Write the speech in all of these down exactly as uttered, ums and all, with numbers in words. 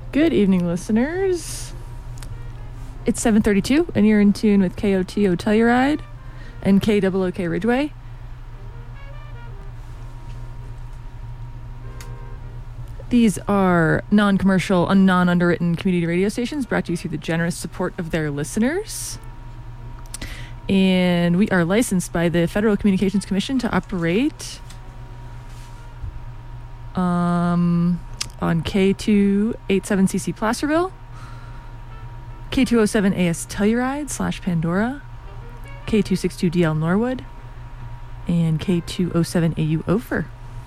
Good evening, listeners. It's seven thirty-two, and you're in tune with K O T O Telluride and K O O K Ridgeway. These are non-commercial and non-underwritten community radio stations brought to you through the generous support of their listeners. And we are licensed by the Federal Communications Commission to operate um, on K two eighty-seven C C Placerville, K two oh seven A S Telluride slash Pandora, K two sixty-two D L Norwood, and K two oh seven A U Ophir.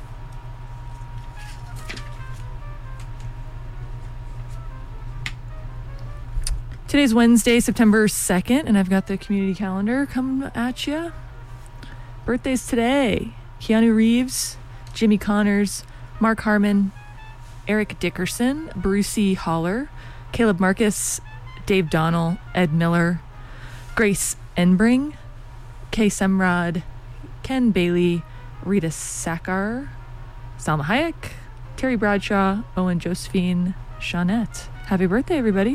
Today's Wednesday, September second, and I've got the community calendar coming at you. Birthdays today: Keanu Reeves, Jimmy Connors, Mark Harmon, Eric Dickerson, Brucey Holler, Caleb Marcus, Dave Donnell, Ed Miller, Grace Enbring, Kay Semrod, Ken Bailey, Rita Sackar, Salma Hayek, Terry Bradshaw, Owen Josephine, Shawnette. Happy birthday, everybody.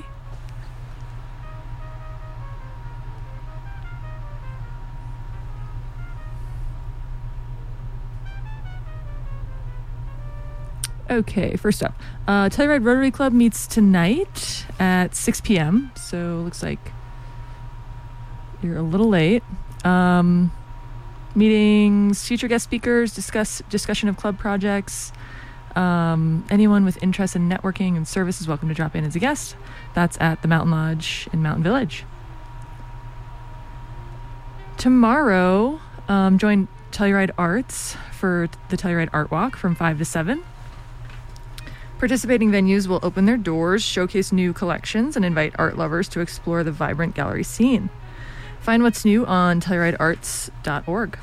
Okay, first up, uh, Telluride Rotary Club meets tonight at six p.m., so looks like you're a little late. Um, meetings, future guest speakers, discuss discussion of club projects. Um, anyone with interest in networking and service is welcome to drop in as a guest. That's at the Mountain Lodge in Mountain Village. Tomorrow, um, join Telluride Arts for the Telluride Art Walk from five to seven. Participating venues will open their doors, showcase new collections, and invite art lovers to explore the vibrant gallery scene. Find what's new on telluride arts dot org.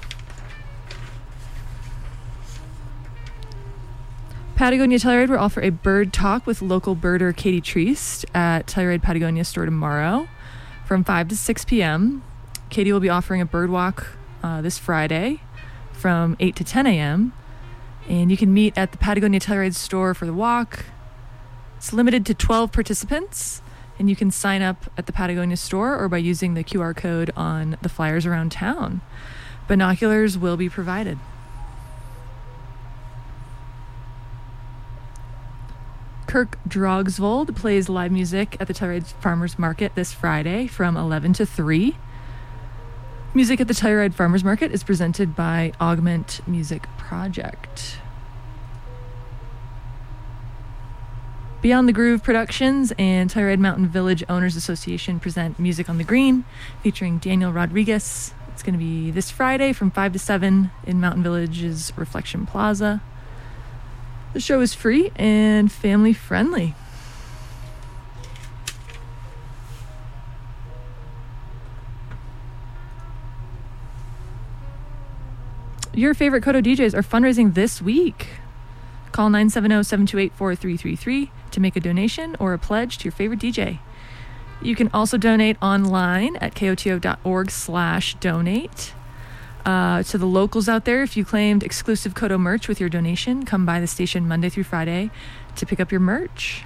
Patagonia Telluride will offer a bird talk with local birder Katie Triest at Telluride Patagonia store tomorrow from five to six p.m. Katie will be offering a bird walk uh, this Friday from eight to ten a.m., and you can meet at the Patagonia Telluride store for the walk. It's limited to twelve participants, and you can sign up at the Patagonia store or by using the Q R code on the flyers around town. Binoculars will be provided. Kirk Drogsvold plays live music at the Telluride Farmers Market this Friday from eleven to three. Music at the Telluride Farmers Market is presented by Augment Music Project. Beyond the Groove Productions and Telluride Mountain Village Owners Association present Music on the Green, featuring Daniel Rodriguez. It's going to be this Friday from five to seven in Mountain Village's Reflection Plaza. The show is free and family friendly. Your favorite Koto D Js are fundraising this week. Call nine seven zero, seven two eight, four three three three to make a donation or a pledge to your favorite D J. You can also donate online at koto dot org slash donate. Uh, to the locals out there, if you claimed exclusive Koto merch with your donation, come by the station Monday through Friday to pick up your merch.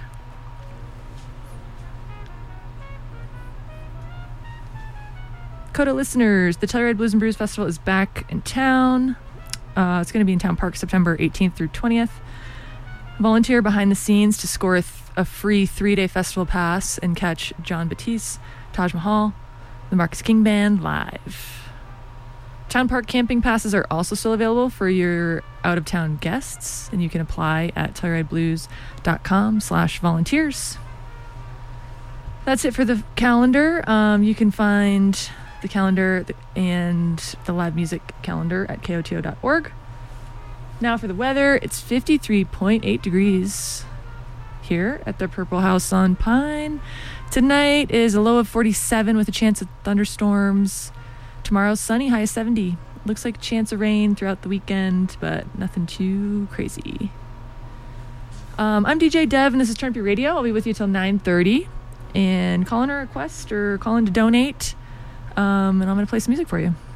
Koto listeners, the Telluride Blues and Brews Festival is back in town. Uh, it's going to be in Town Park September eighteenth through twentieth. Volunteer behind the scenes to score a, th- a free three-day festival pass and catch John Batiste, Taj Mahal, the Marcus King Band live. Town Park camping passes are also still available for your out-of-town guests, and you can apply at telluride-blues.com slash volunteers. That's it for the calendar. Um, you can find the calendar and the live music calendar at koto dot org. Now for the weather, it's fifty-three point eight degrees here at the Purple House on Pine. Tonight is a low of forty-seven with a chance of thunderstorms. Tomorrow's sunny, high of seventy. Looks like a chance of rain throughout the weekend, but nothing too crazy. Um, I'm D J Dev, and this is Turn Up Your Radio. I'll be with you till nine thirty. And call in a request or call in to donate. Um, and I'm going to play some music for you.